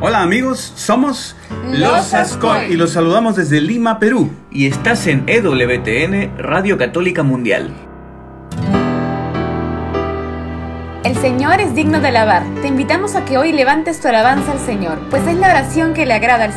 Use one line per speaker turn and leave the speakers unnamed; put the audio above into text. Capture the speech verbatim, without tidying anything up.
Hola amigos, somos
Los Ascoy
y los saludamos desde Lima, Perú.
Y estás en E W T N, Radio Católica Mundial.
El Señor es digno de alabar. Te invitamos a que hoy levantes tu alabanza al Señor, pues es la oración que le agrada al